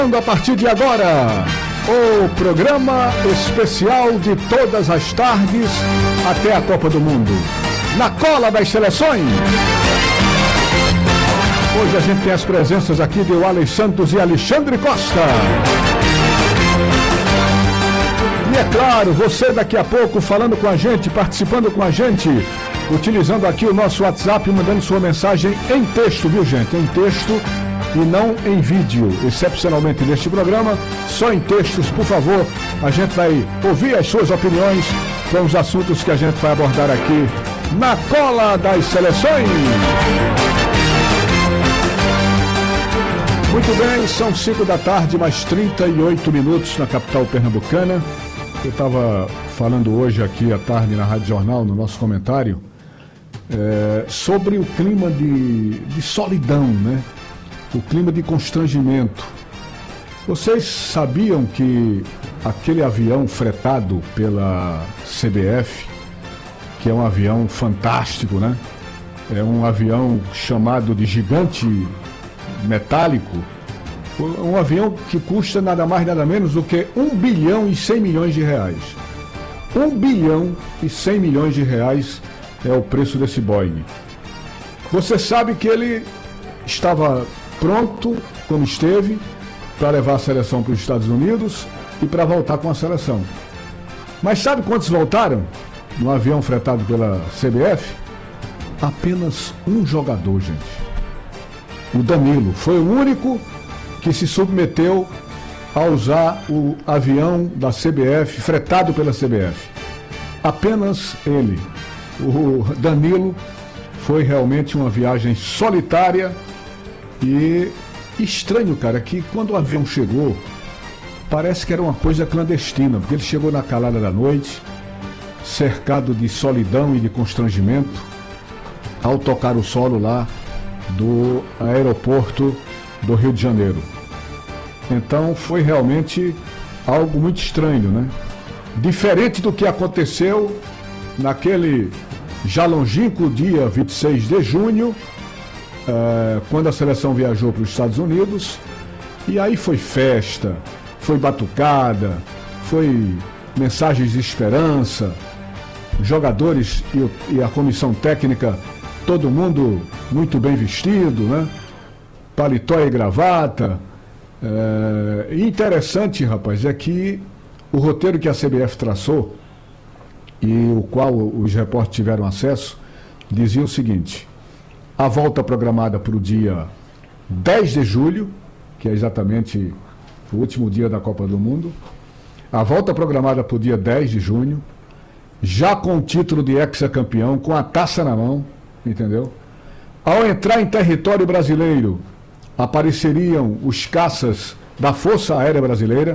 A partir de agora, o programa especial de todas as tardes até a Copa do Mundo, na cola das seleções. Hoje a gente tem as presenças aqui de Wally Santos e Alexandre Costa. E é claro, você daqui a pouco falando com a gente, participando com a gente, utilizando aqui o nosso WhatsApp, mandando sua mensagem em texto, viu gente? Em texto e não em vídeo, excepcionalmente neste programa, só em textos, por favor. A gente vai ouvir as suas opiniões com os assuntos que a gente vai abordar aqui na cola das seleções. Muito bem, são 5 da tarde, mais 38 minutos na capital pernambucana. Eu estava falando hoje aqui à tarde na Rádio Jornal, no nosso comentário, sobre o clima de solidão, né? O clima de constrangimento. Vocês sabiam que aquele avião fretado pela CBF, que é um avião fantástico, né? É um avião chamado de gigante metálico, um avião que custa nada mais nada menos do que 1 bilhão e 100 milhões de reais. 1 bilhão e 100 milhões de reais é o preço desse Boeing. Você sabe que ele estava pronto, como esteve, para levar a seleção para os Estados Unidos e para voltar com a seleção. Mas sabe quantos voltaram no avião fretado pela CBF? Apenas um jogador, gente. O Danilo foi o único que se submeteu a usar o avião da CBF, fretado pela CBF. Apenas ele. O Danilo foi realmente uma viagem solitária e estranho, cara, que quando o avião chegou, parece que era uma coisa clandestina, porque ele chegou na calada da noite, cercado de solidão e de constrangimento, ao tocar o solo lá do aeroporto do Rio de Janeiro. Então foi realmente algo muito estranho, né? Diferente do que aconteceu naquele já longínquo dia 26 de junho, quando a seleção viajou para os Estados Unidos, e aí foi festa, foi batucada, foi mensagens de esperança, jogadores e a comissão técnica, todo mundo muito bem vestido, né? Paletó e gravata. Interessante, rapaz, é que o roteiro que a CBF traçou e o qual os repórteres tiveram acesso, dizia o seguinte: a volta programada para o dia 10 de julho, que é exatamente o último dia da Copa do Mundo, a volta programada para o dia 10 de junho, já com o título de hexacampeão, com a taça na mão, entendeu? Ao entrar em território brasileiro, apareceriam os caças da Força Aérea Brasileira.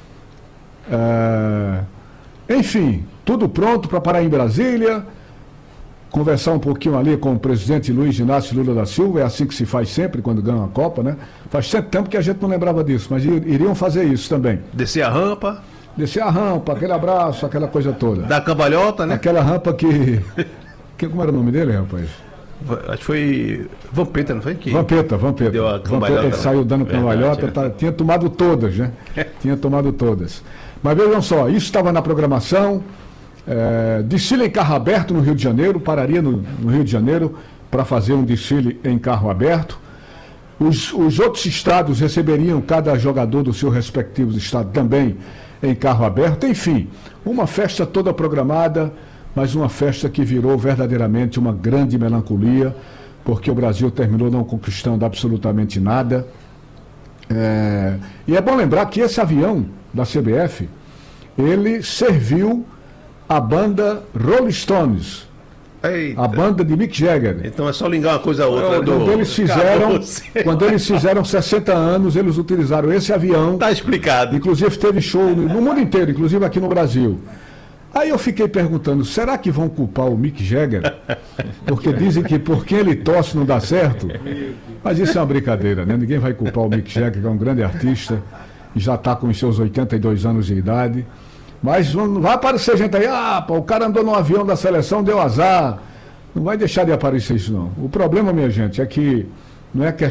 Enfim, tudo pronto para parar em Brasília, conversar um pouquinho ali com o presidente Luiz Inácio Lula da Silva. É assim que se faz sempre quando ganha a Copa, né? Faz tanto tempo que a gente não lembrava disso, mas iriam fazer isso também. Descer a rampa, aquele abraço, aquela coisa toda. Da cambalhota, né? Aquela rampa que como era o nome dele, rapaz? Acho que foi Vampeta, não foi? Vampeta. Deu a cambalhota. Ele saiu dando cambalhota, tinha tomado todas, né? Tinha tomado todas. Mas vejam só, isso estava na programação. Desfile em carro aberto no Rio de Janeiro, pararia no Rio de Janeiro para fazer um desfile em carro aberto. Os outros estados receberiam cada jogador do seu respectivo estado também em carro aberto. Enfim, uma festa toda programada, mas uma festa que virou verdadeiramente uma grande melancolia, porque o Brasil terminou não conquistando absolutamente nada. E é bom lembrar que esse avião da CBF, ele serviu a banda Rolling Stones. Eita. A banda de Mick Jagger. Então é só ligar uma coisa a outra. Quando eles fizeram 60 anos, eles utilizaram esse avião. Tá explicado. Inclusive teve show no mundo inteiro, inclusive aqui no Brasil. Aí eu fiquei perguntando, será que vão culpar o Mick Jagger? Porque dizem que por quem ele torce não dá certo. Mas isso é uma brincadeira, né? Ninguém vai culpar o Mick Jagger, que é um grande artista, e já está com os seus 82 anos de idade. Mas não vai aparecer gente aí, o cara andou no avião da seleção, deu azar. Não vai deixar de aparecer isso, não. O problema, minha gente, é que não é questão